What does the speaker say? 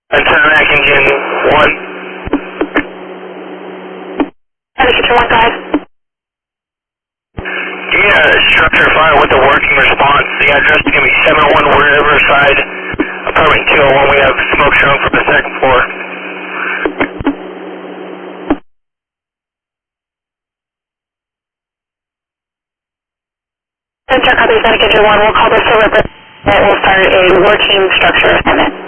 And Tarmac engine 1. Kitchen 1, go ahead. Give me a structure fire with a working response. The address is going to be 701 Riverside, apartment 201. We have smoke showing from the second floor. Center copies, Kitchen 1. We'll call this a representative. We'll start a working structure assignment.